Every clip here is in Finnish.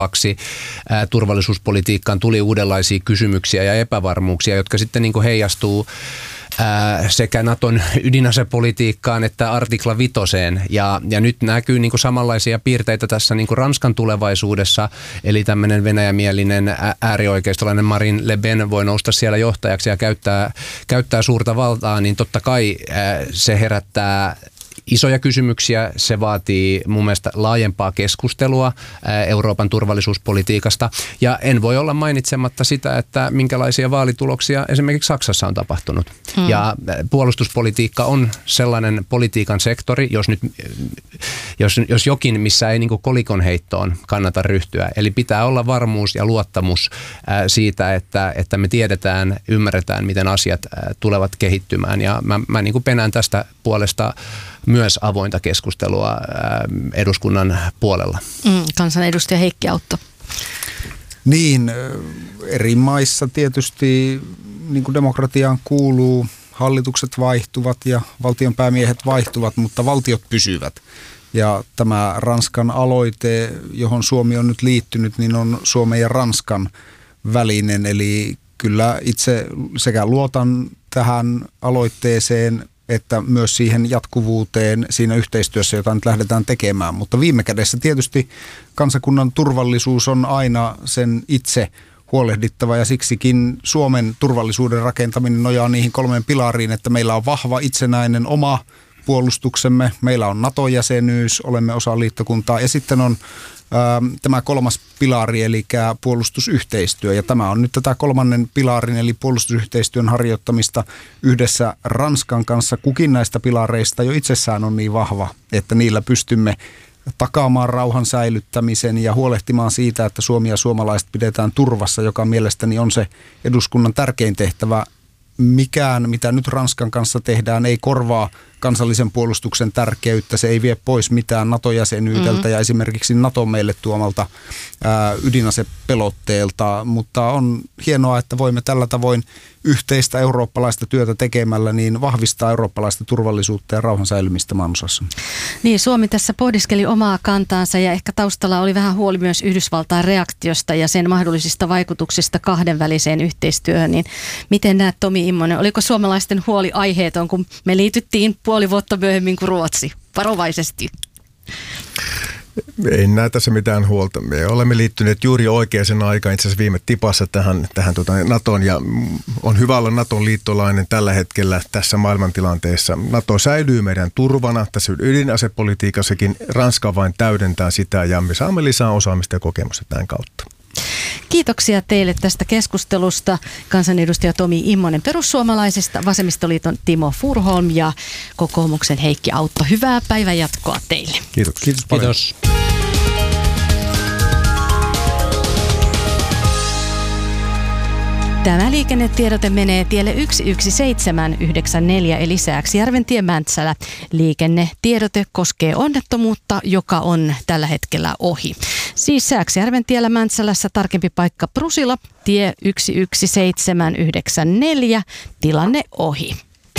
turvallisuuspolitiikkaan tuli uudenlaisia kysymyksiä ja epävarmuuksia, jotka sitten niin kuin heijastuu sekä Naton ydinasepolitiikkaan että artikla 5. Ja nyt näkyy niin kuin samanlaisia piirteitä tässä niin kuin Ranskan tulevaisuudessa, eli tämmöinen venäjämielinen äärioikeistolainen Marine Le Pen voi nousta siellä johtajaksi ja käyttää suurta valtaa, niin totta kai se herättää isoja kysymyksiä. Se vaatii mun mielestä laajempaa keskustelua Euroopan turvallisuuspolitiikasta. Ja en voi olla mainitsematta sitä, että minkälaisia vaalituloksia esimerkiksi Saksassa on tapahtunut. Ja puolustuspolitiikka on sellainen politiikan sektori, jos jokin, missä ei niin kuin kolikon heittoon kannata ryhtyä. Eli pitää olla varmuus ja luottamus siitä, että me tiedetään, ymmärretään, miten asiat tulevat kehittymään. Ja mä niin kuin penään tästä puolesta myös avointa keskustelua eduskunnan puolella. Kansanedustaja Heikki Autto. Niin, eri maissa tietysti niin kuin demokratiaan kuuluu, hallitukset vaihtuvat ja valtionpäämiehet vaihtuvat, mutta valtiot pysyvät. Ja tämä Ranskan aloite, johon Suomi on nyt liittynyt, niin on Suomen ja Ranskan välinen. Eli kyllä itse sekä luotan tähän aloitteeseen että myös siihen jatkuvuuteen siinä yhteistyössä, jota nyt lähdetään tekemään. Mutta viime kädessä tietysti kansakunnan turvallisuus on aina sen itse huolehdittava ja siksikin Suomen turvallisuuden rakentaminen nojaa niihin 3 pilariin, että meillä on vahva itsenäinen oma puolustuksemme, meillä on NATO-jäsenyys, olemme osa liittokuntaa ja sitten on tämä 3. pilari eli puolustusyhteistyö ja tämä on nyt tätä 3. pilarin eli puolustusyhteistyön harjoittamista yhdessä Ranskan kanssa. Kukin näistä pilareista jo itsessään on niin vahva, että niillä pystymme takaamaan rauhan säilyttämisen ja huolehtimaan siitä, että Suomi ja suomalaiset pidetään turvassa, joka mielestäni on se eduskunnan tärkein tehtävä. Mikään, mitä nyt Ranskan kanssa tehdään, ei korvaa kansallisen puolustuksen tärkeyttä. Se ei vie pois mitään NATO-jäsenyydeltä ja esimerkiksi NATO meille tuomalta ydinasepelotteelta, mutta on hienoa, että voimme tällä tavoin yhteistä eurooppalaista työtä tekemällä niin vahvistaa eurooppalaista turvallisuutta ja rauhan säilymistä maanosassa. Niin, Suomi tässä pohdiskeli omaa kantaansa ja ehkä taustalla oli vähän huoli myös Yhdysvaltain reaktiosta ja sen mahdollisista vaikutuksista kahdenväliseen yhteistyöhön. Niin miten näet, Tomi Immonen, oliko suomalaisten huoli aiheeton, kun me liityttiin puoli vuotta myöhemmin kuin Ruotsi? Varovaisesti. Ei näe tässä mitään huolta. Me olemme liittyneet juuri oikeaan aikaan, itse asiassa viime tipassa tähän NATOon, ja on hyvä olla NATOn liittolainen tällä hetkellä tässä maailmantilanteessa. NATO säilyy meidän turvana tässä ydinasepolitiikassakin. Ranska vain täydentää sitä ja me saamme lisää osaamista ja kokemusta tämän kautta. Kiitoksia teille tästä keskustelusta. Kansanedustaja Tomi Immonen perussuomalaisesta, Vasemmistoliiton Timo Furuholm ja kokoomuksen Heikki Autto. Hyvää päivänjatkoa teille. Kiitos. Kiitos paljon. Kiitos. Tämä liikennetiedote menee tielle 11794 eli Sääksjärventie Mäntsälä. Liikennetiedote koskee onnettomuutta, joka on tällä hetkellä ohi. Siis Sääksjärventiellä Mäntsälässä, tarkempi paikka Prusila, tie 11794, tilanne ohi.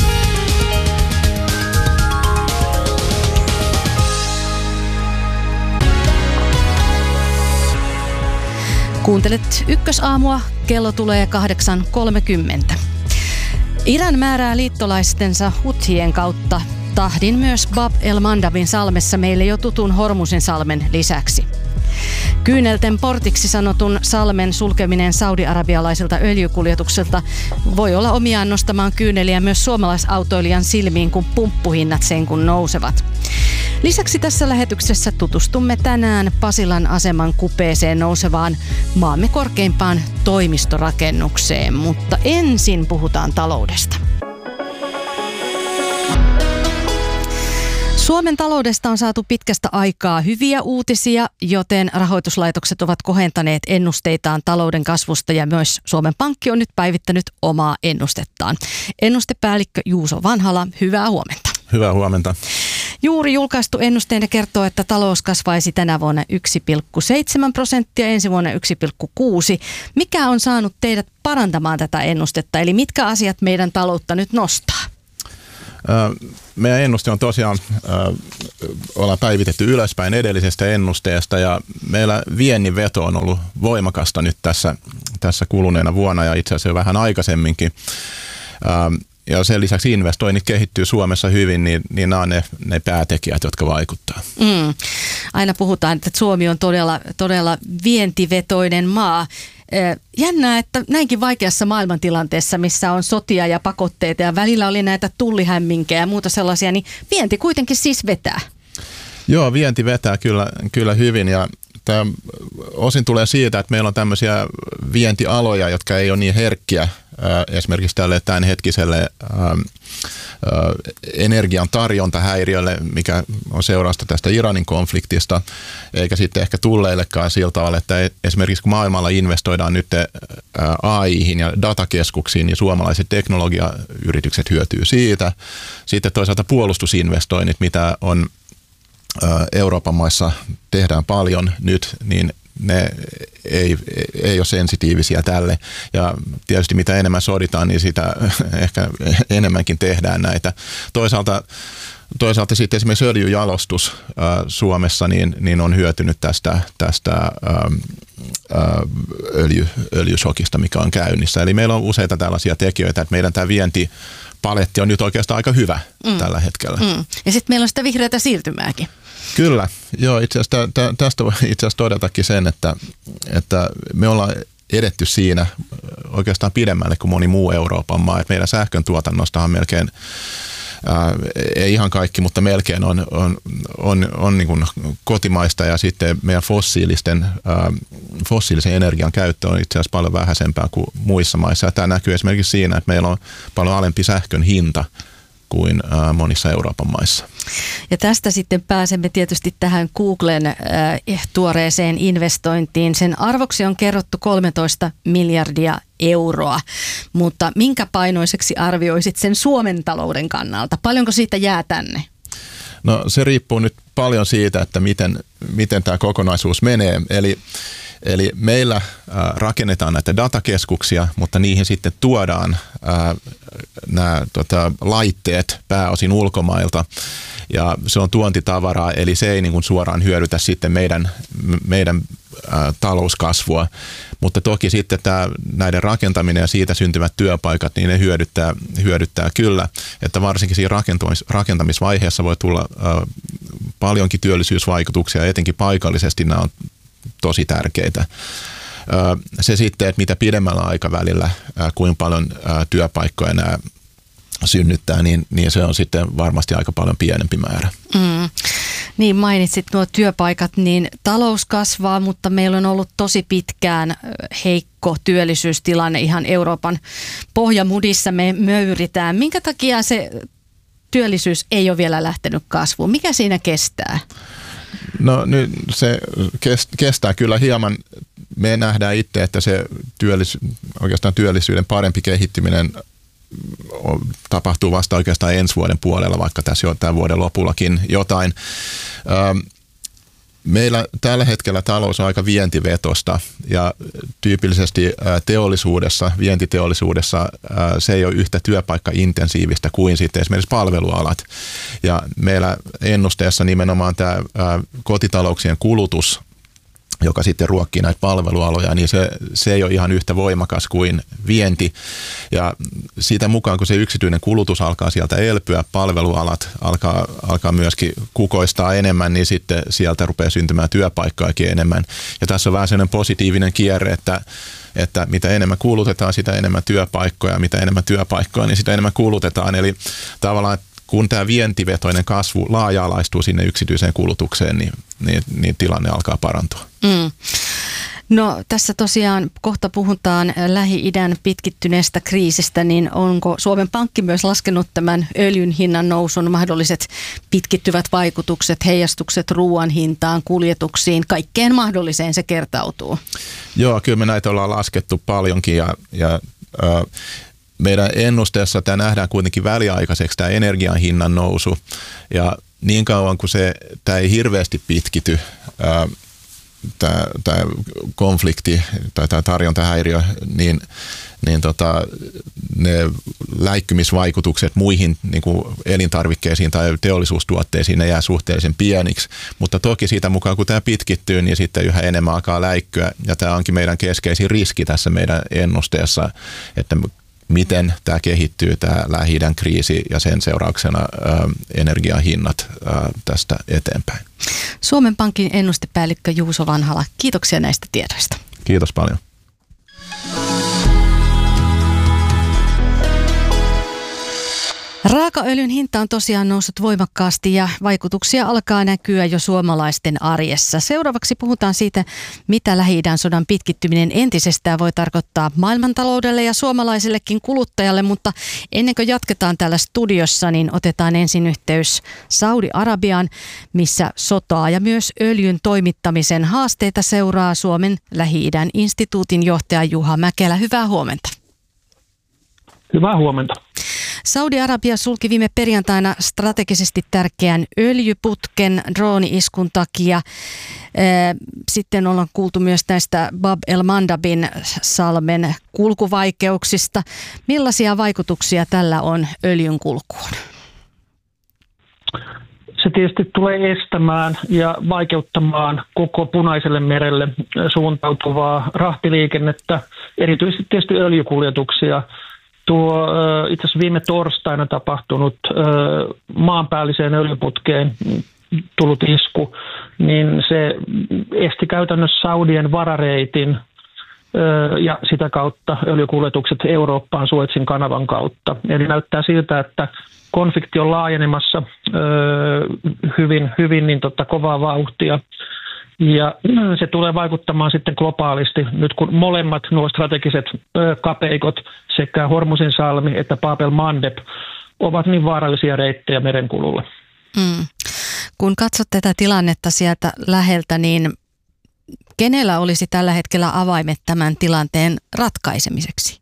Kuuntelet Ykkösaamua, kello tulee 8.30. Iran määrää liittolaistensa Huthien kautta tahdin myös Bab el-Mandabin salmessa meille jo tutun Hormusin salmen lisäksi. Kyynelten portiksi sanotun salmen sulkeminen saudi-arabialaisilta öljykuljetukselta voi olla omiaan nostamaan kyyneliä myös suomalaisautoilijan silmiin, kun pumppuhinnat sen kun nousevat. Lisäksi tässä lähetyksessä tutustumme tänään Pasilan aseman kupeeseen nousevaan maamme korkeimpaan toimistorakennukseen, mutta ensin puhutaan taloudesta. Suomen taloudesta on saatu pitkästä aikaa hyviä uutisia, joten rahoituslaitokset ovat kohentaneet ennusteitaan talouden kasvusta ja myös Suomen Pankki on nyt päivittänyt omaa ennustettaan. Ennustepäällikkö Juuso Vanhala, hyvää huomenta. Hyvää huomenta. Juuri julkaistu ennusteenne kertoo, että talous kasvaisi tänä vuonna 1,7%, ensi vuonna 1,6%. Mikä on saanut teidät parantamaan tätä ennustetta, eli mitkä asiat meidän taloutta nyt nostaa? Meidän ennuste on tosiaan, ollaan päivitetty ylöspäin edellisestä ennusteesta ja meillä viennin veto on ollut voimakasta nyt tässä kuluneena vuonna ja itse asiassa jo vähän aikaisemminkin. Ja sen lisäksi investoinnit kehittyy Suomessa hyvin, niin nämä on ne päätekijät, jotka vaikuttaa. Aina puhutaan, että Suomi on todella vientivetoinen maa. Jännää, että näinkin vaikeassa maailmantilanteessa, missä on sotia ja pakotteita ja välillä oli näitä tullihämminkejä ja muuta sellaisia, niin vienti kuitenkin siis vetää. Joo, vienti vetää kyllä hyvin ja tämä osin tulee siitä, että meillä on tämmöisiä vientialoja, jotka ei ole niin herkkiä esimerkiksi tälle tämänhetkiselle energian tarjontahäiriölle, mikä on seurausta tästä Iranin konfliktista, eikä sitten ehkä tulleillekaan sillä tavalla, että esimerkiksi kun maailmalla investoidaan nyt AI:hin ja datakeskuksiin, niin suomalaiset teknologiayritykset hyötyy siitä. Sitten toisaalta puolustusinvestoinnit, mitä on Euroopan maissa tehdään paljon nyt, niin ne ei ole sensitiivisiä tälle. Ja tietysti mitä enemmän soditaan, niin sitä ehkä enemmänkin tehdään näitä. Toisaalta sitten esimerkiksi öljyjalostus Suomessa niin on hyötynyt tästä öljyshokista, mikä on käynnissä. Eli meillä on useita tällaisia tekijöitä, että meidän tämä vientipaletti on nyt oikeastaan aika hyvä tällä hetkellä. Ja sitten meillä on sitä vihreätä siirtymääkin. Kyllä, joo, itse asiassa tästä voi itse asiassa todetakin sen, että me ollaan edetty siinä oikeastaan pidemmälle kuin moni muu Euroopan maa. Että meidän sähkön tuotannostahan melkein, ei ihan kaikki, mutta melkein on niin kuin kotimaista ja sitten meidän fossiilisen energian käyttö on itse asiassa paljon vähäisempää kuin muissa maissa. Ja tämä näkyy esimerkiksi siinä, että meillä on paljon alempi sähkön hinta kuin monissa Euroopan maissa. Ja tästä sitten pääsemme tietysti tähän Googlen tuoreeseen investointiin. Sen arvoksi on kerrottu 13 miljardia euroa, mutta minkä painoiseksi arvioisit sen Suomen talouden kannalta? Paljonko siitä jää tänne? No se riippuu nyt paljon siitä, että miten tämä kokonaisuus menee. Eli meillä rakennetaan näitä datakeskuksia, mutta niihin sitten tuodaan nämä laitteet pääosin ulkomailta. Ja se on tuontitavaraa, eli se ei niin kuin suoraan hyödytä sitten meidän talouskasvua. Mutta toki sitten näiden rakentaminen ja siitä syntyvät työpaikat, niin ne hyödyttää kyllä. Että varsinkin siinä rakentamisvaiheessa voi tulla paljonkin työllisyysvaikutuksia, etenkin paikallisesti nämä on tosi tärkeitä. Se sitten, että mitä pidemmällä aikavälillä, kuinka paljon työpaikkoja nämä synnyttää, niin se on sitten varmasti aika paljon pienempi määrä. Niin mainitsit nuo työpaikat, niin talous kasvaa, mutta meillä on ollut tosi pitkään heikko työllisyystilanne ihan Euroopan pohjamudissa. Me möyritään. Minkä takia se työllisyys ei ole vielä lähtenyt kasvuun? Mikä siinä kestää? No nyt se kestää kyllä hieman. Me nähdään itse, että se oikeastaan työllisyyden parempi kehittyminen tapahtuu vasta oikeastaan ensi vuoden puolella, vaikka tässä jo tämän vuoden lopullakin jotain. Meillä tällä hetkellä talous on aika vientivetosta ja tyypillisesti vientiteollisuudessa se ei ole yhtä työpaikkaintensiivistä kuin sitten esimerkiksi palvelualat. Ja meillä ennusteessa nimenomaan tämä kotitalouksien kulutus, joka sitten ruokkii näitä palvelualoja, niin se ei ole ihan yhtä voimakas kuin vienti. Ja siitä mukaan, kun se yksityinen kulutus alkaa sieltä elpyä, palvelualat alkaa myöskin kukoistaa enemmän, niin sitten sieltä rupeaa syntymään työpaikkojakin enemmän. Ja tässä on vähän sellainen positiivinen kierre, että mitä enemmän kulutetaan, sitä enemmän työpaikkoja, mitä enemmän työpaikkoja, niin sitä enemmän kulutetaan. Eli tavallaan, kun tämä vientivetoinen kasvu laaja-alaistuu sinne yksityiseen kulutukseen, niin tilanne alkaa parantua. No tässä tosiaan kohta puhutaan Lähi-idän pitkittyneestä kriisistä, niin onko Suomen Pankki myös laskenut tämän öljyn hinnan nousun mahdolliset pitkittyvät vaikutukset, heijastukset ruoan hintaan, kuljetuksiin, kaikkeen mahdolliseen se kertautuu? Joo, kyllä me näitä ollaan laskettu paljonkin ja meidän ennusteessa tämä nähdään kuitenkin väliaikaiseksi tämä energian hinnan nousu ja niin kauan kuin tämä ei hirveästi pitkity, tämä konflikti tai tämä tarjontahäiriö, niin ne läikkymisvaikutukset muihin niin kuin elintarvikkeisiin tai teollisuustuotteisiin, ne jää suhteellisen pieniksi, mutta toki siitä mukaan kun tämä pitkittyy, niin sitten yhä enemmän alkaa läikkyä, ja tämä onkin meidän keskeisin riski tässä meidän ennusteessa, että miten tämä kehittyy, tämä Lähi-idän kriisi ja sen seurauksena energiahinnat tästä eteenpäin. Suomen Pankin ennustepäällikkö Juuso Vanhala, kiitoksia näistä tiedoista. Kiitos paljon. Raakaöljyn hinta on tosiaan noussut voimakkaasti ja vaikutuksia alkaa näkyä jo suomalaisten arjessa. Seuraavaksi puhutaan siitä, mitä Lähi-idän sodan pitkittyminen entisestään voi tarkoittaa maailmantaloudelle ja suomalaisellekin kuluttajalle, mutta ennen kuin jatketaan täällä studiossa, niin otetaan ensin yhteys Saudi-Arabiaan, missä sotaa ja myös öljyn toimittamisen haasteita seuraa Suomen Lähi-idän instituutin johtaja Juha Mäkelä. Hyvää huomenta. Hyvää huomenta. Saudi-Arabia sulki viime perjantaina strategisesti tärkeän öljyputken drooni-iskun takia. Sitten ollaan kuultu myös näistä Bab el-Mandabin salmen kulkuvaikeuksista. Millaisia vaikutuksia tällä on öljyn kulkuun? Se tietysti tulee estämään ja vaikeuttamaan koko Punaiselle merelle suuntautuvaa rahtiliikennettä, erityisesti tietysti öljykuljetuksia. Tuo itse asiassa viime torstaina tapahtunut maanpäälliseen öljyputkeen tullut isku, niin se esti käytännössä Saudien varareitin ja sitä kautta öljykuljetukset Eurooppaan Suezin kanavan kautta. Eli näyttää siltä, että konflikti on laajenemassa hyvin kovaa vauhtia. Ja se tulee vaikuttamaan sitten globaalisti, nyt kun molemmat nuo strategiset kapeikot, sekä Hormuzin salmi että Bab el-Mandeb, ovat niin vaarallisia reittejä merenkululle. Kun katsot tätä tilannetta sieltä läheltä, niin kenellä olisi tällä hetkellä avaimet tämän tilanteen ratkaisemiseksi?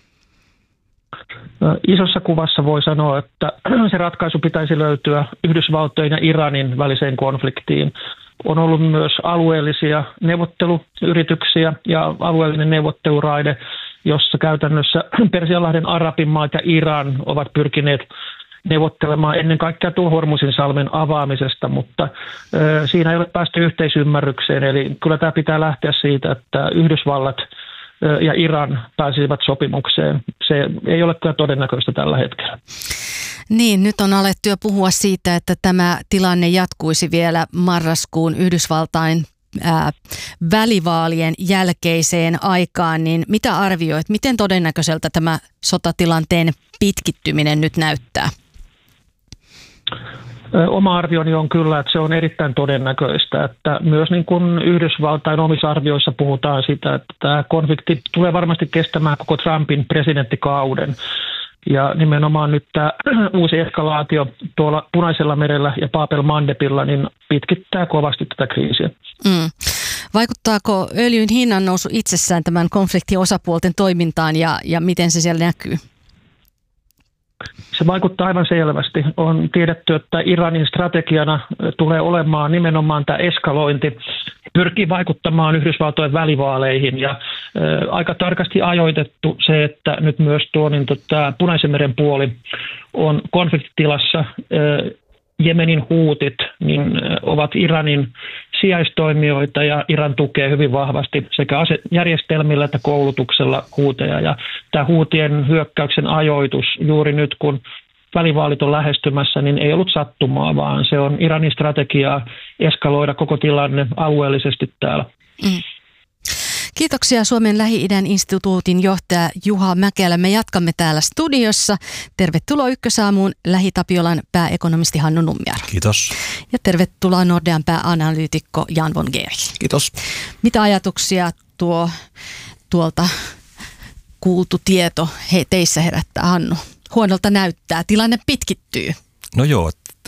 Isossa kuvassa voi sanoa, että se ratkaisu pitäisi löytyä Yhdysvaltojen ja Iranin väliseen konfliktiin. On ollut myös alueellisia neuvotteluyrityksiä ja alueellinen neuvotteluraide, jossa käytännössä Persianlahden arabimaat ja Iran ovat pyrkineet neuvottelemaan ennen kaikkea tuon Hormuzin salmen avaamisesta, mutta siinä ei ole päästy yhteisymmärrykseen. Eli kyllä tämä pitää lähteä siitä, että Yhdysvallat ja Iran pääsisivät sopimukseen. Se ei ole kyllä todennäköistä tällä hetkellä. Niin, nyt on alettu jo puhua siitä, että tämä tilanne jatkuisi vielä marraskuun Yhdysvaltain välivaalien jälkeiseen aikaan, niin mitä arvioit, miten todennäköiseltä tämä sotatilanteen pitkittyminen nyt näyttää? Oma arvioni on kyllä, että se on erittäin todennäköistä, että myös niin kuin Yhdysvaltain omissa arvioissa puhutaan sitä, että tämä konflikti tulee varmasti kestämään koko Trumpin presidenttikauden. Ja nimenomaan nyt tämä uusi eskalaatio tuolla Punaisella merellä ja Bab el-Mandebilla niin pitkittää kovasti tätä kriisiä. Vaikuttaako öljyn hinnan nousu itsessään tämän konfliktin osapuolten toimintaan ja miten se siellä näkyy? Se vaikuttaa aivan selvästi. On tiedetty, että Iranin strategiana tulee olemaan nimenomaan tämä eskalointi. Pyrkii vaikuttamaan Yhdysvaltojen välivaaleihin ja aika tarkasti ajoitettu se, että nyt myös tuo Punaisen meren puoli on konfliktitilassa. Jemenin huutit niin ovat Iranin sijaistoimijoita ja Iran tukee hyvin vahvasti sekä asejärjestelmillä että koulutuksella huuteja. Ja tämä huutien hyökkäyksen ajoitus juuri nyt, kun välivaalit on lähestymässä, niin ei ollut sattumaa, vaan se on Iranin strategiaa eskaloida koko tilanne alueellisesti täällä. Kiitoksia Suomen Lähi-idän instituutin johtaja Juha Mäkelä. Me jatkamme täällä studiossa. Tervetuloa Ykkösaamuun Lähi-Tapiolan pääekonomisti Hannu Nummiaro. Kiitos. Ja tervetuloa Nordean pääanalyytikko Jan von Geerich. Kiitos. Mitä ajatuksia tuolta kuultu tieto teissä herättää, Hannu? Huonolta näyttää. Tilanne pitkittyy. No joo,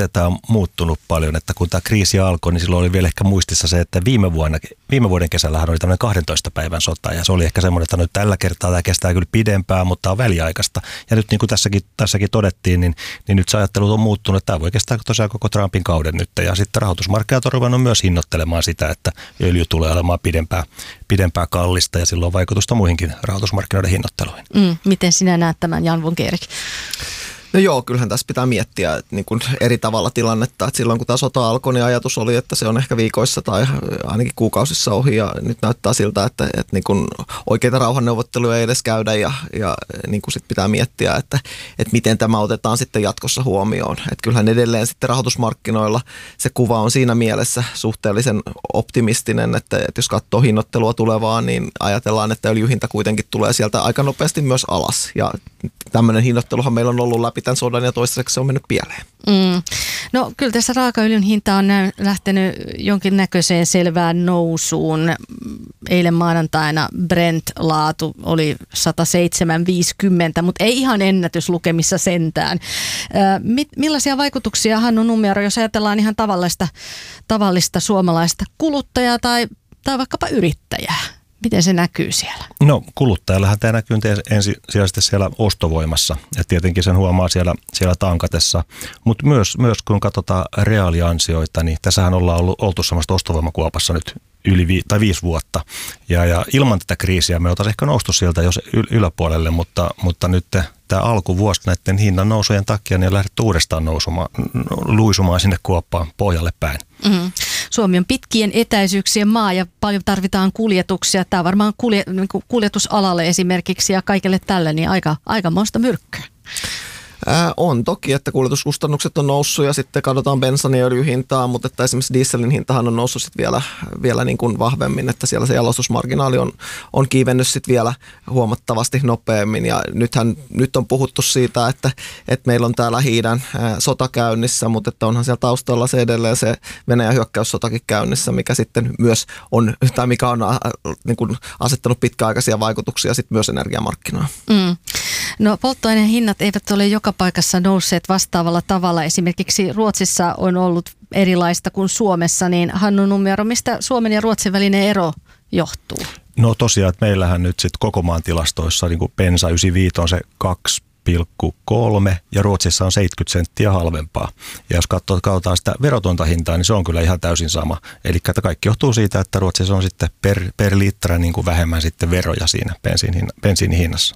miten tämä on muuttunut paljon, että kun tämä kriisi alkoi, niin silloin oli vielä ehkä muistissa se, että viime vuoden kesällähän oli tämmöinen 12 päivän sota, ja se oli ehkä semmoinen, että nyt tällä kertaa tämä kestää kyllä pidempään, mutta on väliaikaista. Ja nyt niin kuin tässäkin todettiin, niin nyt se ajattelu on muuttunut, että tämä voi kestää tosiaan koko Trumpin kauden nyt, ja sitten rahoitusmarkkinat on ruvennut myös hinnoittelemaan sitä, että öljy tulee olemaan pidempään kallista, ja sillä on vaikutusta muihinkin rahoitusmarkkinoiden hinnoitteluihin. Miten sinä näet tämän, Jan von Gerig? No joo, kyllähän tässä pitää miettiä niin kuin eri tavalla tilannetta. Että silloin kun tämä sota alkoi, niin ajatus oli, että se on ehkä viikoissa tai ainakin kuukausissa ohi. Ja nyt näyttää siltä, että niin kuin oikeita rauhanneuvotteluja ei edes käydä ja niin kuin sit pitää miettiä, että miten tämä otetaan sitten jatkossa huomioon. Että kyllähän edelleen sitten rahoitusmarkkinoilla se kuva on siinä mielessä suhteellisen optimistinen, että jos katsoo hinnoittelua tulevaa, niin ajatellaan, että öljyhinta kuitenkin tulee sieltä aika nopeasti myös alas. Ja tämmöinen hinnoitteluhan meillä on ollut läpi tämän sodan ja toistaiseksi se on mennyt pieleen. No kyllä tässä raakaöljyn hinta on lähtenyt jonkinnäköiseen selvään nousuun. Eilen maanantaina Brent-laatu oli 107,50, mutta ei ihan ennätyslukemissa sentään. Millaisia vaikutuksia, Hannu Nummijärvi, jos ajatellaan ihan tavallista suomalaista kuluttajaa tai vaikkapa yrittäjää? Miten se näkyy siellä? No kuluttajallahan tämä näkyy ensisijaisesti siellä ostovoimassa ja tietenkin sen huomaa siellä tankatessa, mutta myös kun katsotaan reaaliansioita, niin tässähän ollaan oltu samasta ostovoimakuopassa nyt yli 5 vuotta ja ilman tätä kriisiä me oltaisiin ehkä noustu sieltä jos yläpuolelle, mutta nyt tämä alkuvuosi näiden hinnan nousujen takia niin on lähdetty uudestaan luisumaan sinne kuoppaan pohjalle päin. Mm-hmm. Suomi on pitkien etäisyyksien maa ja paljon tarvitaan kuljetuksia. Tämä on varmaan kuljetusalalle esimerkiksi ja kaikille tälle niin aikamoista myrkkyä. On toki, että kuljetuskustannukset on noussut ja sitten katsotaan bensan ja öljyn hintaa, mutta että esimerkiksi dieselin hintahan on noussut sitten vielä niin kuin vahvemmin, että siellä se jalostusmarginaali on kiivennyt sitten vielä huomattavasti nopeammin ja nyt on puhuttu siitä, että meillä on täällä Lähi-idän sota käynnissä, mutta että onhan siellä taustalla se edelleen se Venäjän hyökkäyssotakin käynnissä, mikä sitten myös on, tai mikä on niin kuin asettanut pitkäaikaisia vaikutuksia sitten myös energiamarkkinoilla. No polttoaineen hinnat eivät ole joka paikassa nousseet vastaavalla tavalla. Esimerkiksi Ruotsissa on ollut erilaista kuin Suomessa, niin Hannu Nummijärvi, mistä Suomen ja Ruotsin välinen ero johtuu? No tosiaan, että meillähän nyt sitten koko maan tilastoissa niin kuin bensa 95 on se 2,3 ja Ruotsissa on 70 senttiä halvempaa. Ja jos katsotaan sitä verotonta hintaa, niin se on kyllä ihan täysin sama. Eli kaikki johtuu siitä, että Ruotsissa on sitten per litra niin kuin vähemmän sitten veroja siinä bensiinin hinnassa.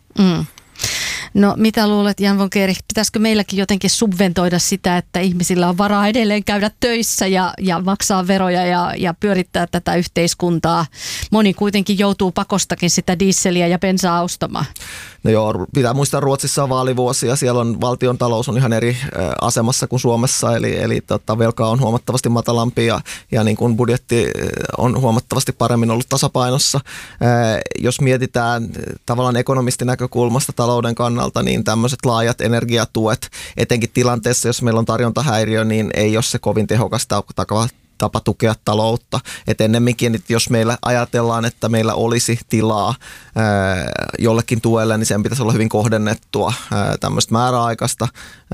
No mitä luulet, Jan von Gerig, pitäisikö meilläkin jotenkin subventoida sitä, että ihmisillä on varaa edelleen käydä töissä ja maksaa veroja ja pyörittää tätä yhteiskuntaa? Moni kuitenkin joutuu pakostakin sitä dieseliä ja bensaa ostamaan. No joo, pitää muistaa, Ruotsissa on vaalivuosi ja siellä on valtion talous on ihan eri asemassa kuin Suomessa, eli velka on huomattavasti matalampi ja niin kuin budjetti on huomattavasti paremmin ollut tasapainossa. Jos mietitään tavallaan ekonomistin näkökulmasta talouden kannalta, niin tämmöiset laajat energiatuet, etenkin tilanteessa, jos meillä on tarjontahäiriö, niin ei ole se kovin tehokas tapa tukea taloutta. Et ennemminkin, että jos meillä ajatellaan, että meillä olisi tilaa jollekin tuelle, niin sen pitäisi olla hyvin kohdennettua tämmöistä määräaikaista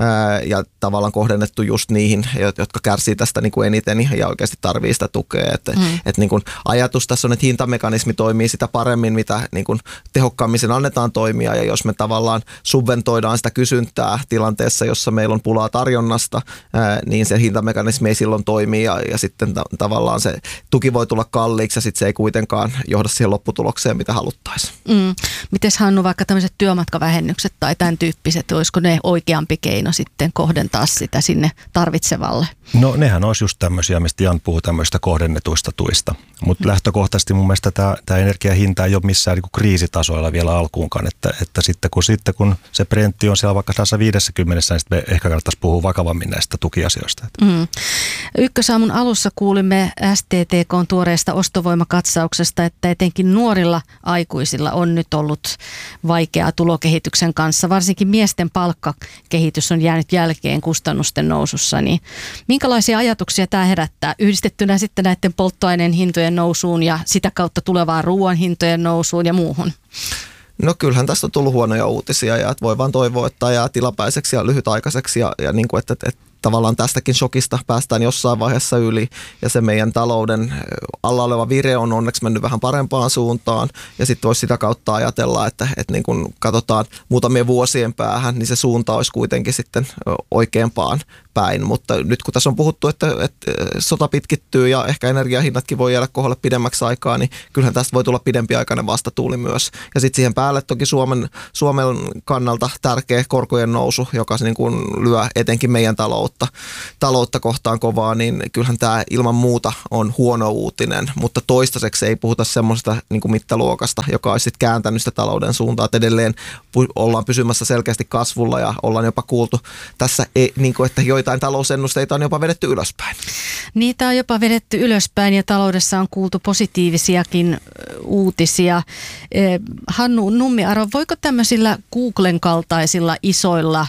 ja tavallaan kohdennettu just niihin, jotka kärsii tästä niin kuin eniten ja oikeasti tarvii sitä tukea. Et niin kuin ajatus tässä on, että hintamekanismi toimii sitä paremmin, mitä niin kuin tehokkaammin sen annetaan toimia, ja jos me tavallaan subventoidaan sitä kysyntää tilanteessa, jossa meillä on pulaa tarjonnasta, niin se hintamekanismi ei silloin toimi ja sitten tavallaan se tuki voi tulla kalliiksi ja sitten se ei kuitenkaan johda siihen lopputulokseen, mitä haluttaisiin. Mites Hannu, vaikka tämmöiset työmatkavähennykset tai tämän tyyppiset, olisiko ne oikeampi keino sitten kohdentaa sitä sinne tarvitsevalle? No nehän olisi just tämmöisiä, mistä Jan puhuu tämmöistä kohdennetuista tuista, mutta lähtökohtaisesti mun mielestä tämä energiahinta ei ole missään niin kuin kriisitasoilla vielä alkuunkaan, että sitten kun se Brentti on siellä vaikka 150, niin sitten ehkä kannattaisi puhua vakavammin näistä tukiasioista. Ykkösaamun alussa kuulimme STTK:n tuoreesta ostovoimakatsauksesta, että etenkin nuorilla aikuisilla on nyt ollut vaikeaa tulokehityksen kanssa. Varsinkin miesten palkkakehitys on jäänyt jälkeen kustannusten nousussa. Niin minkälaisia ajatuksia tämä herättää yhdistettynä sitten näiden polttoaineen hintojen nousuun ja sitä kautta tulevaan ruoan hintojen nousuun ja muuhun? No kyllähän tästä on tullut huonoja uutisia ja että voi vaan toivoa, että jää tilapäiseksi ja lyhytaikaiseksi ja niin kuin, että tavallaan tästäkin shokista päästään jossain vaiheessa yli ja se meidän talouden alla oleva vire on onneksi mennyt vähän parempaan suuntaan ja sitten voisi sitä kautta ajatella, että niin kun katsotaan muutamien vuosien päähän, niin se suunta olisi kuitenkin sitten oikeampaan päin, mutta nyt kun tässä on puhuttu, että sota pitkittyy ja ehkä energiahinnatkin voi jäädä kohdalle pidemmäksi aikaa, niin kyllähän tästä voi tulla pidempiaikainen vastatuuli myös. Ja sitten siihen päälle toki Suomen kannalta tärkeä korkojen nousu, joka niin kuin lyö etenkin meidän taloutta kohtaan kovaa, niin kyllähän tämä ilman muuta on huono uutinen, mutta toistaiseksi ei puhuta semmoista niin kuin mittaluokasta, joka olisi sitten kääntänyt sitä talouden suuntaa, että edelleen ollaan pysymässä selkeästi kasvulla ja ollaan jopa kuultu tässä, niin kuin, että joitain talousennusteita on jopa vedetty ylöspäin. Niitä on jopa vedetty ylöspäin ja taloudessa on kuultu positiivisiakin uutisia. Hannu Nummiaro, voiko tämmöisillä Googlen kaltaisilla isoilla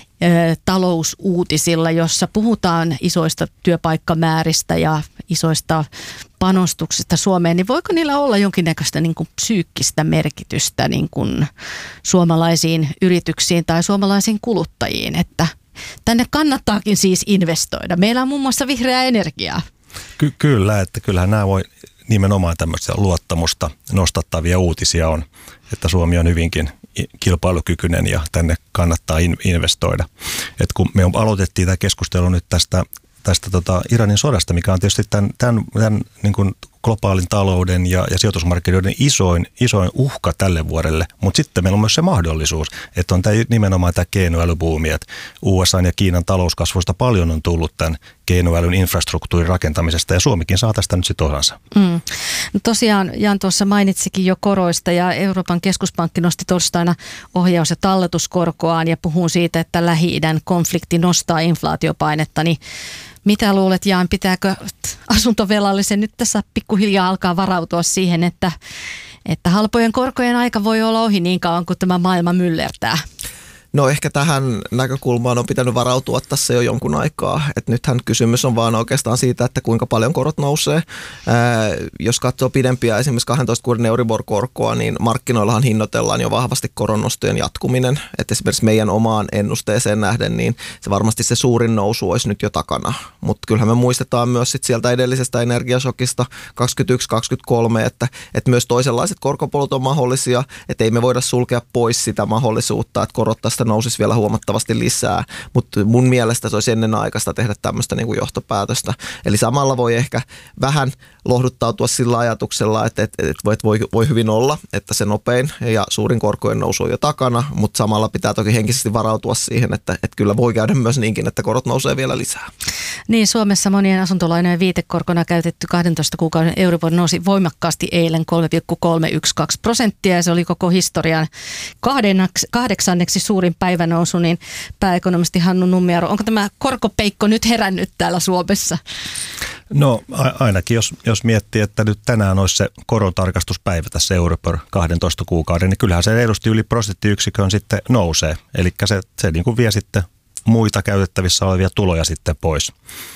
talousuutisilla, jossa puhutaan isoista työpaikkamääristä ja isoista panostuksista Suomeen, niin voiko niillä olla jonkinnäköistä niin kuin psyykkistä merkitystä niin kuin suomalaisiin yrityksiin tai suomalaisiin kuluttajiin, että tänne kannattaakin siis investoida. Meillä on muun muassa vihreää energiaa. Kyllä, että kyllähän nämä voi nimenomaan tämmöisiä luottamusta nostattavia uutisia on, että Suomi on hyvinkin kilpailukykyinen ja tänne kannattaa investoida. Et kun me aloitettiin tämä keskustelu nyt tästä Iranin sodasta, mikä on tietysti tämän niin kuin globaalin talouden ja sijoitusmarkkinoiden isoin uhka tälle vuodelle, mutta sitten meillä on myös se mahdollisuus, että on nimenomaan tämä keinoälybuumi, että USA ja Kiinan talouskasvusta paljon on tullut tämän keinoälyn infrastruktuurin rakentamisesta ja Suomikin saa tästä nyt sitten osansa. No tosiaan Jan tuossa mainitsikin jo koroista ja Euroopan keskuspankki nosti torstaina ohjaus- ja talletuskorkoaan ja puhuu siitä, että Lähi-idän konflikti nostaa inflaatiopainetta, niin mitä luulet, Jaan, pitääkö asuntovelallisen nyt tässä pikkuhiljaa alkaa varautua siihen, että halpojen korkojen aika voi olla ohi niin kauan kuin tämä maailma myllertää? No ehkä tähän näkökulmaan on pitänyt varautua tässä jo jonkun aikaa. Et nythän kysymys on vaan oikeastaan siitä, että kuinka paljon korot nousee. Jos katsoo pidempiä esimerkiksi 12 kuuden Euribor-korkoa, niin markkinoillahan hinnoitellaan jo vahvasti koronnostojen jatkuminen. Et esimerkiksi meidän omaan ennusteeseen nähden, niin se varmasti se suurin nousu olisi nyt jo takana. Mutta kyllähän me muistetaan myös sit sieltä edellisestä energiasokista 2021-2023, että myös toisenlaiset korkopolut on mahdollisia. Että ei me voida sulkea pois sitä mahdollisuutta, että korot tästä nousisi vielä huomattavasti lisää, mutta mun mielestä se olisi ennen aikaista tehdä tämmöistä niin kuin johtopäätöstä. Eli samalla voi ehkä vähän lohduttautua sillä ajatuksella, että voi hyvin olla, että se nopein ja suurin korkojen nousu on jo takana, mutta samalla pitää toki henkisesti varautua siihen, että kyllä voi käydä myös niinkin, että korot nousee vielä lisää. Niin, Suomessa monien asuntolainojen viitekorkona käytetty 12 kuukauden Euribor nousi voimakkaasti eilen 3,312% ja se oli koko historian 8. suurin päivänousu, niin pääekonomisti Hannu Nummiaro, onko tämä korkopeikko nyt herännyt täällä Suomessa? No ainakin, jos miettii, että nyt tänään olisi se korontarkastuspäivä tässä Euribor 12 kuukauden, niin kyllähän se edusti yli prosenttiyksikön sitten nousee. Eli se niin kuin vie sitten muita käytettävissä olevia tuloja sitten pois.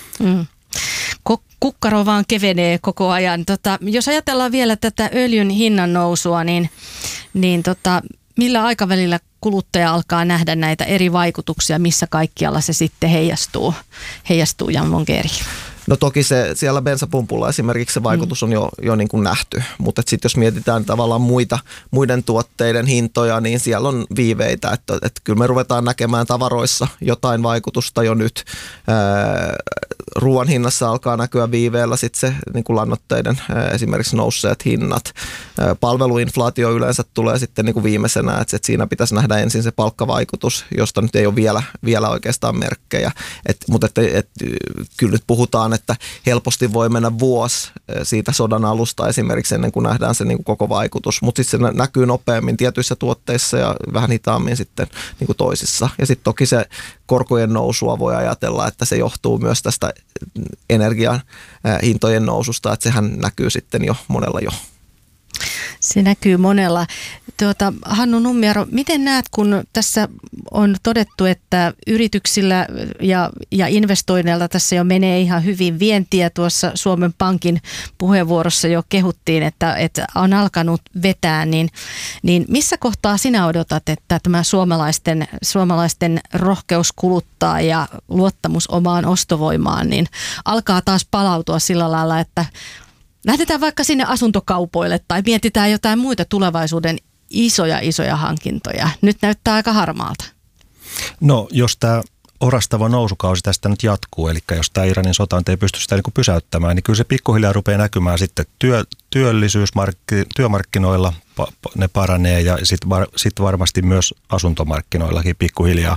Kukkaro vaan kevenee koko ajan. Jos ajatellaan vielä tätä öljyn hinnan nousua, niin millä aikavälillä kuluttaja alkaa nähdä näitä eri vaikutuksia, missä kaikkialla se sitten heijastuu Jan Mongeri? No toki siellä bensapumpulla esimerkiksi se vaikutus on jo niin kuin nähty, mutta sitten jos mietitään tavallaan muiden tuotteiden hintoja, niin siellä on viiveitä, että kyllä me ruvetaan näkemään tavaroissa jotain vaikutusta jo nyt. Ruoan hinnassa alkaa näkyä viiveellä sitten se niin kuin lannoitteiden esimerkiksi nousseet hinnat. Palveluinflaatio yleensä tulee sitten niin kuin viimeisenä, että siinä pitäisi nähdä ensin se palkkavaikutus, josta nyt ei ole vielä oikeastaan merkkejä. Mutta kyllä nyt puhutaan, että helposti voi mennä vuosi siitä sodan alusta esimerkiksi ennen kuin nähdään se niin kuin koko vaikutus, mutta sitten se näkyy nopeammin tietyissä tuotteissa ja vähän hitaammin sitten niin kuin toisissa. Ja sitten toki se korkojen nousua voi ajatella, että se johtuu myös tästä energian hintojen noususta, että sehän näkyy sitten jo monella jo. Se näkyy monella. Hannu Nummiaro, miten näet, kun tässä on todettu, että yrityksillä ja investoinneilla tässä jo menee ihan hyvin vientiä, tuossa Suomen Pankin puheenvuorossa jo kehuttiin, että on alkanut vetää, niin missä kohtaa sinä odotat, että tämä suomalaisten rohkeus kuluttaa ja luottamus omaan ostovoimaan niin alkaa taas palautua sillä lailla, että lähdetään vaikka sinne asuntokaupoille tai mietitään jotain muita tulevaisuuden isoja hankintoja. Nyt näyttää aika harmaalta. No, jos tämä orastava nousukausi tästä nyt jatkuu, eli jos tämä Iranin sota ei pysty sitä niin pysäyttämään, niin kyllä se pikkuhiljaa rupeaa näkymään sitten työmarkkinoilla, ne paranee ja sitten varmasti myös asuntomarkkinoillakin pikkuhiljaa.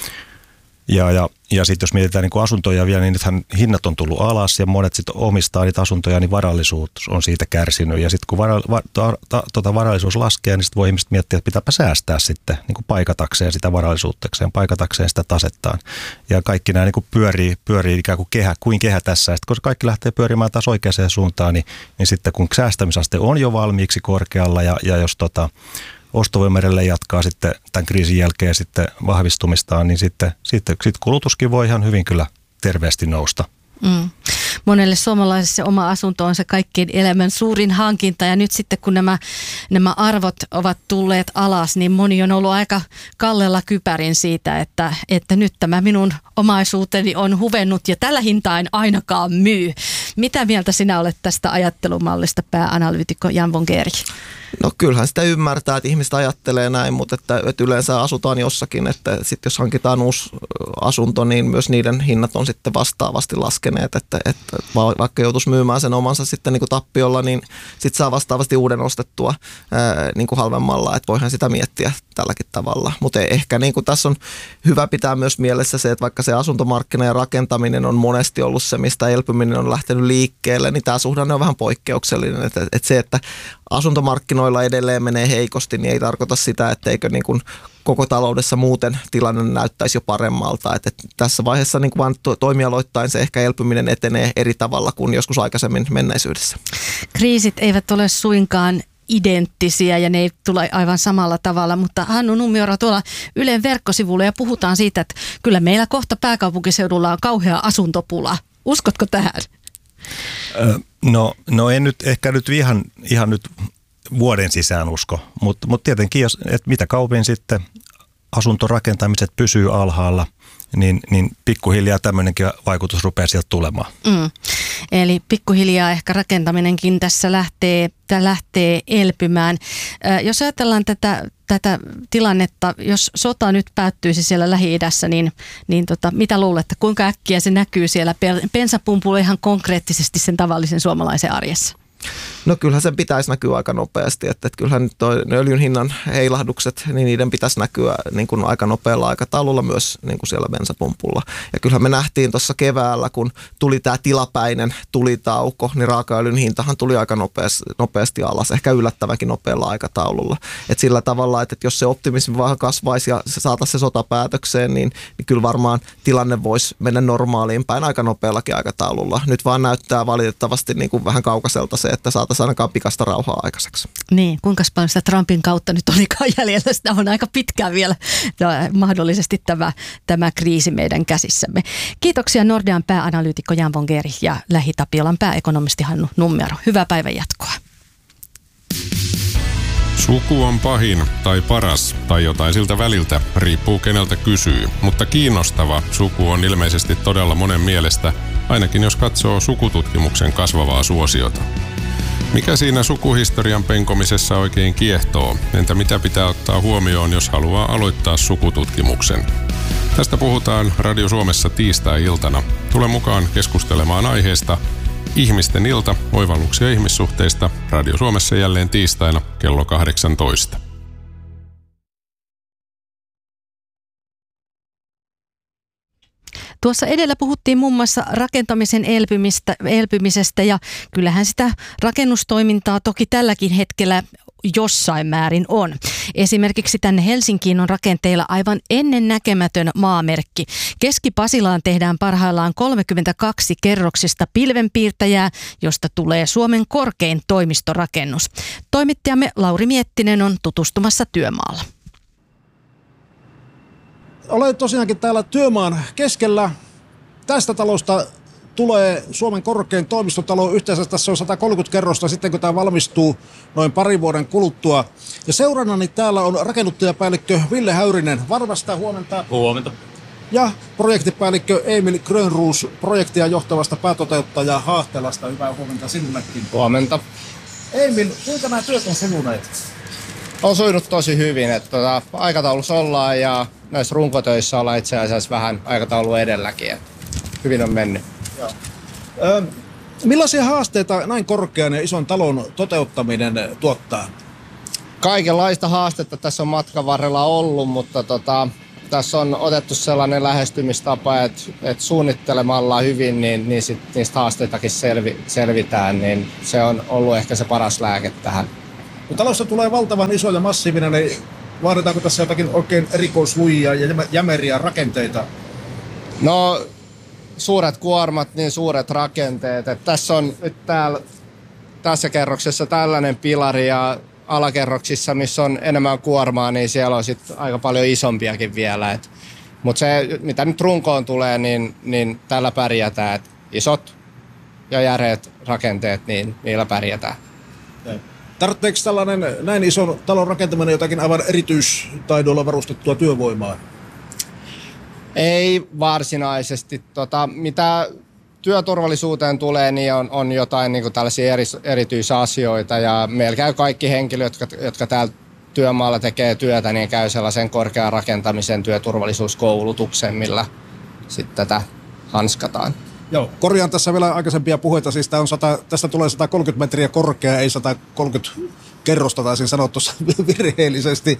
Ja sitten jos mietitään niin kuin asuntoja vielä, niin nythän hinnat on tullut alas ja monet sitten omistaa niitä asuntoja, niin varallisuus on siitä kärsinyt. Ja sitten kun varallisuus laskee, niin sitten voi ihmiset miettiä, että pitääpä säästää sitten niin kuin paikatakseen sitä varallisuuttakseen, paikatakseen sitä tasettaan. Ja kaikki nämä niin kuin pyörii ikään kuin kehä tässä. Ja sitten kun kaikki lähtee pyörimään taas oikeaan suuntaan, niin sitten kun säästämisaste on jo valmiiksi korkealla ja jos ostovoima edelleen jatkaa sitten tämän kriisin jälkeen sitten vahvistumistaan, niin sitten kulutuskin voi ihan hyvin kyllä terveesti nousta. Monelle suomalaiselle se oma asunto on se kaikkien elämän suurin hankinta ja nyt sitten kun nämä arvot ovat tulleet alas, niin moni on ollut aika kallella kypärin siitä, että nyt tämä minun omaisuuteni on huvennut ja tällä hintaa en ainakaan myy. Mitä mieltä sinä olet tästä ajattelumallista, pääanalyytikko Jan von Gerig? No kyllähän sitä ymmärtää, että ihmiset ajattelee näin, mutta että yleensä asutaan jossakin, että sitten jos hankitaan uusi asunto, niin myös niiden hinnat on sitten vastaavasti laskeneet, että vaikka joutuisi myymään sen omansa sitten niin kuin tappiolla, niin sitten saa vastaavasti uuden ostettua niin kuin halvemmalla, että voihan sitä miettiä tälläkin tavalla. Mutta ehkä niin kuin tässä on hyvä pitää myös mielessä se, että vaikka se asuntomarkkina ja rakentaminen on monesti ollut se, mistä elpyminen on lähtenyt liikkeelle, niin tämä suhdanne on vähän poikkeuksellinen, että se, että asuntomarkkinoilla edelleen menee heikosti, niin ei tarkoita sitä, etteikö niin kuin koko taloudessa muuten tilanne näyttäisi jo paremmalta. Että tässä vaiheessa niin kuin vaan toimialoittain se ehkä elpyminen etenee eri tavalla kuin joskus aikaisemmin menneisyydessä. Kriisit eivät ole suinkaan identtisiä ja ne ei tule aivan samalla tavalla, mutta Hannu Nummiaro tuolla Ylen verkkosivulla ja puhutaan siitä, että kyllä meillä kohta pääkaupunkiseudulla on kauhea asuntopula. Uskotko tähän? No en nyt ehkä nyt ihan nyt vuoden sisään usko, mutta tietenkin, että mitä kauemmin sitten asuntorakentamiset pysyy alhaalla, niin pikkuhiljaa tämmöinenkin vaikutus rupeaa sieltä tulemaan. Eli pikkuhiljaa ehkä rakentaminenkin tässä lähtee elpymään. Jos ajatellaan tätä tilannetta, jos sota nyt päättyisi siellä Lähi-idässä, niin mitä luulette, kuinka äkkiä se näkyy siellä bensapumpulla ihan konkreettisesti sen tavallisen suomalaisen arjessa? No kyllähän sen pitäisi näkyä aika nopeasti, että kyllähän ne öljyn hinnan heilahdukset, niin niiden pitäisi näkyä niin kuin aika nopealla aikataululla myös niin kuin siellä bensapumpulla. Ja kyllähän me nähtiin tuossa keväällä, kun tuli tämä tilapäinen tulitauko, niin raakaöljyn hintahan tuli aika nopeasti alas, ehkä yllättävänkin nopealla aikataululla. Että sillä tavalla, että jos se optimismi vähän kasvaisi ja se saataisiin se sota päätökseen, niin kyllä varmaan tilanne voisi mennä normaaliin päin aika nopeallakin aikataululla. Nyt vaan näyttää valitettavasti niin kuin vähän kaukaiselta se, että saataisiin ainakaan pikasta rauhaa aikaiseksi. Niin, kuinka paljon sitä Trumpin kautta nyt olikaan jäljellä? Sitä on aika pitkään vielä mahdollisesti tämä kriisi meidän käsissämme. Kiitoksia Nordean pääanalyytikko Jan von Gerig ja Lähi-Tapiolan pääekonomisti Hannu Nummiaro. Hyvää päivän jatkoa. Suku on pahin tai paras tai jotain siltä väliltä, riippuu keneltä kysyy. Mutta kiinnostava suku on ilmeisesti todella monen mielestä, ainakin jos katsoo sukututkimuksen kasvavaa suosiota. Mikä siinä sukuhistorian penkomisessa oikein kiehtoo? Entä mitä pitää ottaa huomioon, jos haluaa aloittaa sukututkimuksen? Tästä puhutaan Radio Suomessa tiistai-iltana. Tule mukaan keskustelemaan aiheesta. Ihmisten ilta, oivalluksia ihmissuhteista. Radio Suomessa jälleen tiistaina kello 18. Tuossa edellä puhuttiin muun muassa rakentamisen elpymisestä ja kyllähän sitä rakennustoimintaa toki tälläkin hetkellä jossain määrin on. Esimerkiksi tänne Helsinkiin on rakenteilla aivan ennennäkemätön maamerkki. Keski-Pasilaan tehdään parhaillaan 32 kerroksista pilvenpiirtäjää, josta tulee Suomen korkein toimistorakennus. Toimittajamme Lauri Miettinen on tutustumassa työmaalla. Olen tosiaankin täällä työmaan keskellä. Tästä talosta tulee Suomen korkein toimistotalo. Yhteensä tässä on 130 kerrosta sitten, kun tämä valmistuu noin parin vuoden kuluttua. Ja seurannani täällä on rakennuttajapäällikkö Ville Häyrinen Varmasta. Huomenta. Huomenta. Ja projektipäällikkö Emil Grönroos projektia johtavasta päätoteuttajaa Haahtelasta. Hyvää huomenta sinullekin. Huomenta. Emil, kuinka nämä työt on sujuneet? On sujunut tosi hyvin, että aikataulussa ollaan ja näissä runkotöissä ollaan itse asiassa vähän aikataulu edelläkin. Että hyvin on mennyt. Joo. Millaisia haasteita näin korkean ja ison talon toteuttaminen tuottaa? Kaikenlaista haastetta tässä on matkan varrella ollut, mutta tässä on otettu sellainen lähestymistapa, että suunnittelemalla hyvin, niin niistä haasteitakin selvitään, niin se on ollut ehkä se paras lääke tähän. Kun talossa tulee valtavan iso ja massiivinen, niin vaaditaanko tässä jotakin oikein erikoislujia ja jämeriä rakenteita? No, suuret kuormat, niin suuret rakenteet. Et tässä on nyt tässä kerroksessa tällainen pilari ja alakerroksissa, missä on enemmän kuormaa, niin siellä on sitten aika paljon isompiakin vielä. Mutta se, mitä nyt runkoon tulee, niin tällä pärjätään. Et isot ja järeät rakenteet, niin niillä pärjätään. Tarvitseeko tällainen näin ison talon rakentaminen jotakin aivan erityistaidolla varustettua työvoimaa? Ei varsinaisesti. Mitä työturvallisuuteen tulee, niin on jotain niin kuin tällaisia erityisasioita. Ja meillä käy kaikki henkilöt, jotka täällä työmaalla tekee työtä, niin käy sellaisen korkean rakentamisen työturvallisuuskoulutuksen, millä sitten tätä hanskataan. Joo, korjaan tässä vielä aikaisempia puheita. Siis tästä tulee 130 metriä korkea, ei 130 kerrosta, taisin sanoa tuossa virheellisesti.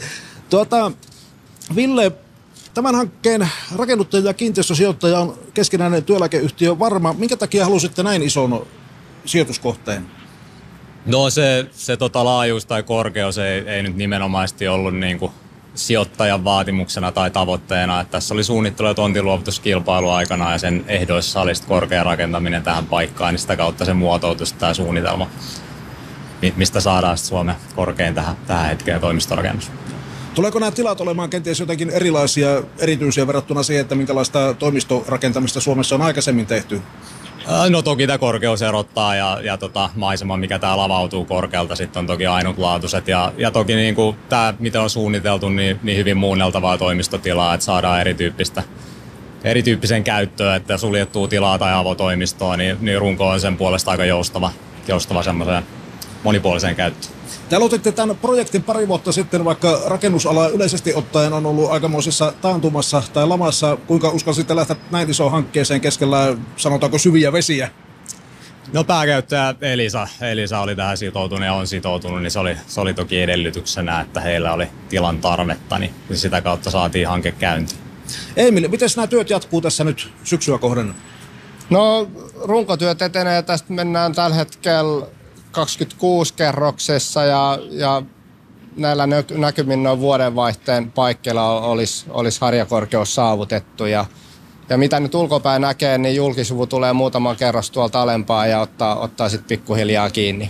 Ville, tämän hankkeen rakennuttaja ja kiinteistösijoittaja on keskinäinen työeläkeyhtiö Varma. Minkä takia halusitte näin ison sijoituskohteen? No se laajuus tai korkeus ei nyt nimenomaisesti ollut niin kuin sijoittajan vaatimuksena tai tavoitteena. Että tässä oli suunnittelu- ja tontinluovutuskilpailu aikana ja sen ehdoissa oli korkea rakentaminen tähän paikkaan, niin sitä kautta se muotoutui tämä suunnitelma, mistä saadaan Suomen korkein tähän hetkeen toimistorakennus. Tuleeko nämä tilat olemaan kenties jotenkin erityisiä verrattuna siihen, että minkälaista toimistorakentamista Suomessa on aikaisemmin tehty? No toki tämä korkeus erottaa ja maisema, mikä täällä avautuu korkealta, sitten on toki ainutlaatuiset. Ja toki niin kuin tämä, mitä on suunniteltu, niin hyvin muunneltavaa toimistotilaa, että saadaan erityyppisen käyttöön, että suljettua tilaa tai avotoimistoa, niin runko on sen puolesta aika joustava semmoiseen monipuoliseen käyttöön. Te aloititte tämän projektin pari vuotta sitten, vaikka rakennusala yleisesti ottaen on ollut aikamoisessa taantumassa tai lamassa. Kuinka uskalsitte lähteä näin isoon hankkeeseen keskellä, sanotaanko, syviä vesiä? No pääkäyttäjä Elisa oli tähän sitoutunut ja on sitoutunut, niin se oli toki edellytyksenä, että heillä oli tilan tarvetta, niin sitä kautta saatiin hanke käyntiin. Emil, miten nämä työt jatkuu tässä nyt syksyä kohden? No runkotyöt etenee, tästä mennään tällä hetkellä 26 kerroksessa ja näillä näkymin noin vuodenvaihteen paikkeilla olisi harjakorkeus saavutettu. Ja mitä nyt ulkopäin näkee, niin julkisivu tulee muutaman kerros tuolta alempaa ja ottaa sitten pikkuhiljaa kiinni.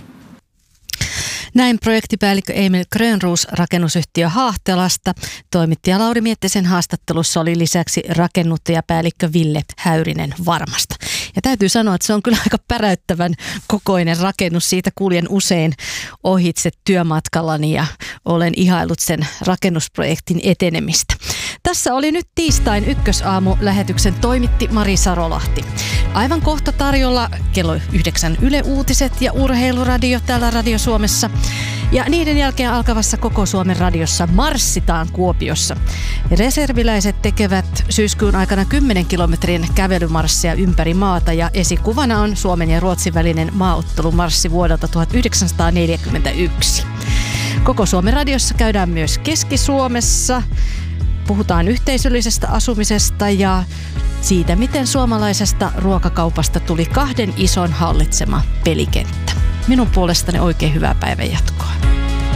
Näin projektipäällikkö Emil Grönroos rakennusyhtiö Haahtelasta. Toimittaja Lauri Miettisen haastattelussa oli lisäksi rakennuttajapäällikkö Ville Häyrinen Varmasta. Ja täytyy sanoa, että se on kyllä aika päräyttävän kokoinen rakennus. Siitä kuljen usein ohitse työmatkallani ja olen ihaillut sen rakennusprojektin etenemistä. Tässä oli nyt tiistain Ykkösaamu-lähetyksen toimitti Mari Sarolahti. Aivan kohta tarjolla kello 9 Yle Uutiset ja Urheiluradio täällä Radio Suomessa. Ja niiden jälkeen alkavassa Koko Suomen radiossa marssitaan Kuopiossa. Reserviläiset tekevät syyskuun aikana 10 kilometrin kävelymarssia ympäri maata ja esikuvana on Suomen ja Ruotsin välinen maaottelumarssi vuodelta 1941. Koko Suomen radiossa käydään myös Keski-Suomessa. Puhutaan yhteisöllisestä asumisesta ja siitä, miten suomalaisesta ruokakaupasta tuli 2 ison hallitsema pelikenttä. Minun puolestani oikein hyvää päivänjatkoa.